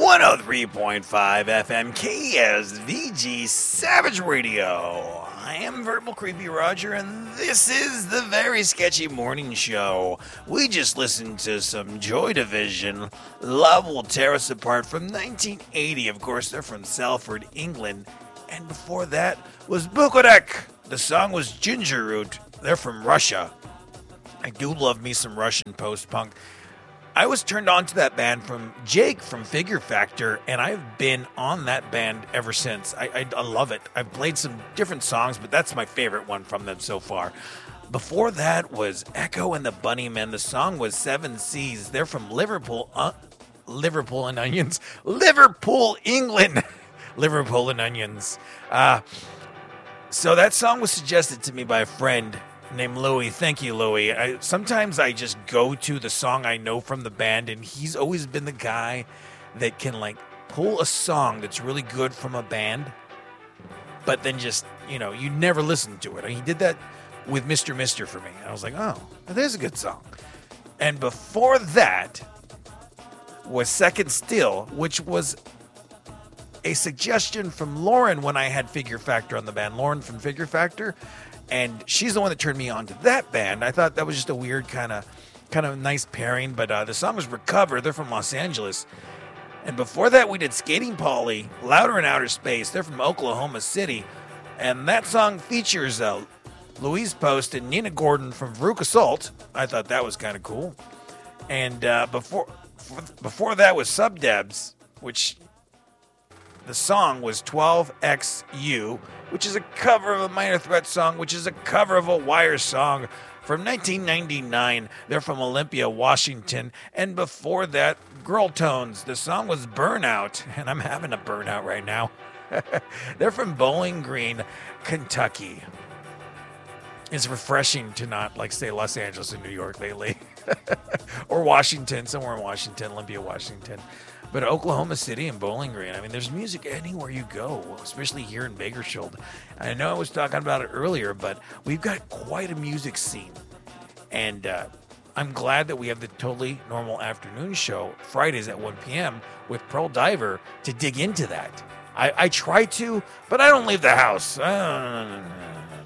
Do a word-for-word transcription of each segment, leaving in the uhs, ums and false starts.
one oh three point five F M K S V G Savage Radio. I am Verbal Creepy Roger, and this is the Very Sketchy Morning Show. We just listened to some Joy Division, Love Will Tear Us Apart from nineteen eighty. Of course, they're from Salford, England. And before that was Bukodek. The song was Ginger Root. They're from Russia. I do love me some Russian post-punk. I was turned on to that band from Jake from Figure Factor, and I've been on that band ever since. I, I, I love it. I've played some different songs, but that's my favorite one from them so far. Before that was Echo and the Bunnymen. The song was Seven Seas. They're from Liverpool, uh, Liverpool and Onions. Liverpool, England. Liverpool and Onions. Uh, so that song was suggested to me by a friend named Louie. Thank you, Louie. I, sometimes I just go to the song I know from the band, and he's always been the guy that can, like, pull a song that's really good from a band, but then just, you know, you never listen to it. He did that with Mister Mister for me. I was like, oh, there's a good song. And before that was Second Still, which was a suggestion from Lauren when I had Figure Factor on the band. Lauren from Figure Factor. And she's the one that turned me on to that band. I thought that was just a weird kind of kind of nice pairing. But uh, the song was Recover. They're from Los Angeles. And before that, we did Skating Polly, Louder in Outer Space. They're from Oklahoma City. And that song features uh, Louise Post and Nina Gordon from Veruca Salt. I thought that was kind of cool. And uh, before before that was Subdebs, which the song was twelve X U, which is a cover of a Minor Threat song, which is a cover of a Wire song from nineteen ninety-nine. They're from Olympia, Washington. And before that, Girl Tones. The song was Burnout, and I'm having a burnout right now. They're from Bowling Green, Kentucky. It's refreshing to not, like, say Los Angeles and New York lately. Or Washington, somewhere in Washington, Olympia, Washington. But Oklahoma City and Bowling Green, I mean, there's music anywhere you go, especially here in Bakersfield. I know I was talking about it earlier, but we've got quite a music scene. And uh, I'm glad that we have the Totally Normal Afternoon show, Fridays at one p.m. with Pearl Diver to dig into that. I, I try to, but I don't leave the house. I don't,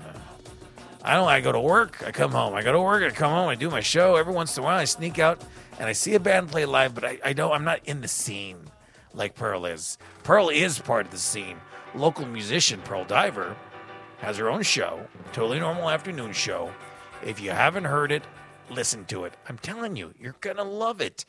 I don't. I go to work, I come home. I go to work, I come home, I do my show. Every once in a while, I sneak out and I see a band play live, but I, I don't. I'm not in the scene like Pearl is. Pearl is part of the scene. Local musician Pearl Diver has her own show, Totally Normal Afternoon show. If you haven't heard it, listen to it. I'm telling you, you're gonna love it.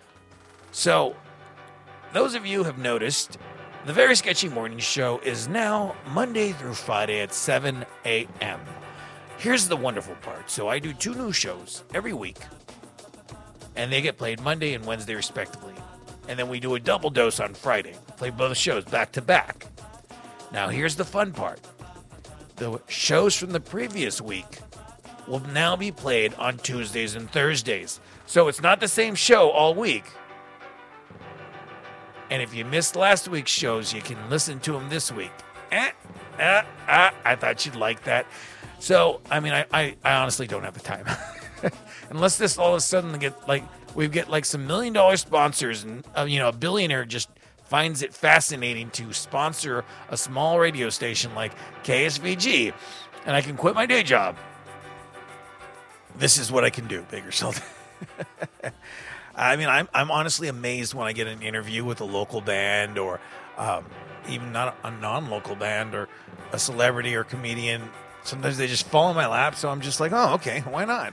So, those of you have noticed, the Very Sketchy Morning Show is now Monday through Friday at seven a.m. Here's the wonderful part. So I do two new shows every week, and they get played Monday and Wednesday respectively. And then we do a double dose on Friday. We play both shows back to back. Now here's the fun part. The shows from the previous week will now be played on Tuesdays and Thursdays. So it's not the same show all week. And if you missed last week's shows, you can listen to them this week. Eh, eh, eh, I thought you'd like that. So, I mean, I, I, I honestly don't have the time. Unless this all of a sudden get like we get like some million dollar sponsors, and uh, you know, a billionaire just finds it fascinating to sponsor a small radio station like K S V G, and I can quit my day job. This is what I can do, Bakersfield. I mean, I'm I'm honestly amazed when I get an interview with a local band, or um, even not a non-local band, or a celebrity or comedian. Sometimes they just fall in my lap, so I'm just like, oh, okay, why not?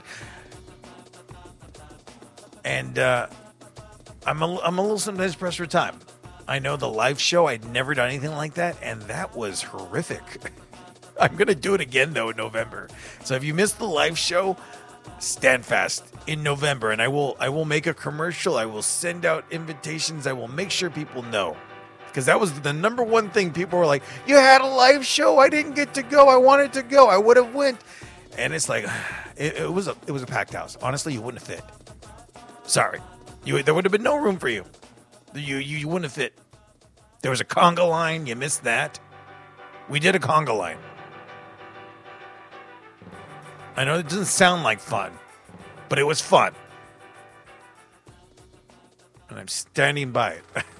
And uh, I'm a, I'm a little sometimes pressed for time. I know the live show, I'd never done anything like that, and that was horrific. I'm going to do it again, though, in November. So if you missed the live show, stand fast in November, and I will I will make a commercial. I will send out invitations. I will make sure people know. Because that was the number one thing. People were like, you had a live show. I didn't get to go. I wanted to go. I would have went. And it's like, it, it was a it was a packed house. Honestly, you wouldn't have fit. Sorry. you There would have been no room for you. You, you, you wouldn't have fit. There was a conga line. You missed that. We did a conga line. I know it doesn't sound like fun, but it was fun. And I'm standing by it.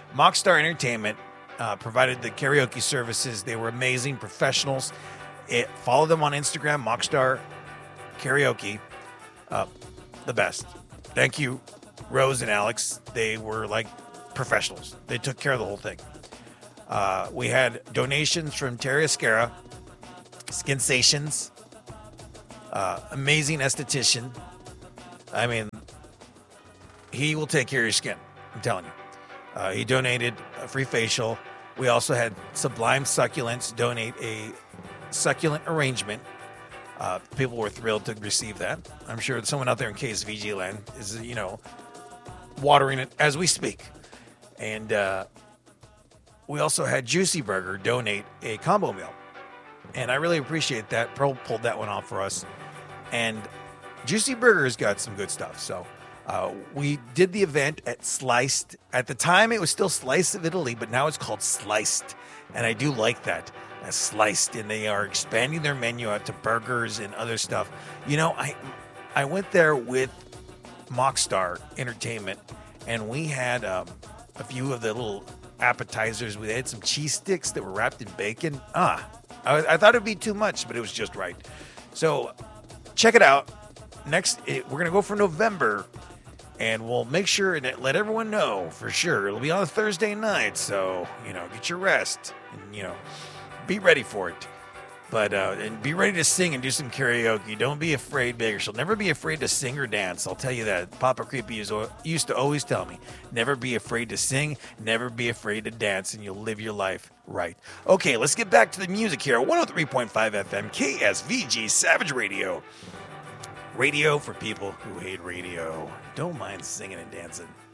Mockstar Entertainment uh, provided the karaoke services. They were amazing professionals. It, follow them on Instagram, Mockstar Karaoke. Uh, the best. Thank you, Rose and Alex. They were like professionals. They took care of the whole thing. Uh, we had donations from Terry Escara, Skinsations, uh, amazing esthetician. I mean, he will take care of your skin. I'm telling you. Uh, he donated a free facial. We also had Sublime Succulents donate a succulent arrangement. Uh, people were thrilled to receive that. I'm sure someone out there in K S V G land is, you know, watering it as we speak. And uh, we also had Juicy Burger donate a combo meal. And I really appreciate that. Pearl pulled that one off for us. And Juicy Burger's got some good stuff. So uh, we did the event at Sliced. At the time, it was still Slice of Italy, but now it's called Sliced. And I do like that. That's Sliced. And they are expanding their menu out to burgers and other stuff. You know, I I went there with Mockstar Entertainment, and we had um, a few of the little appetizers. We had some cheese sticks that were wrapped in bacon. Ah, I, I thought it'd be too much, but it was just right. So check it out. Next, it, we're going to go for November, and we'll make sure and let everyone know for sure. It'll be on a Thursday night, so, you know, get your rest and, you know, be ready for it. But, uh, and be ready to sing and do some karaoke. Don't be afraid, Baker. She'll never be afraid to sing or dance. I'll tell you that. Papa Creepy used to always tell me, never be afraid to sing, never be afraid to dance, and you'll live your life right. Okay, let's get back to the music here. one oh three point five F M, K S V G, Savage Radio. Radio for people who hate radio. Don't mind singing and dancing.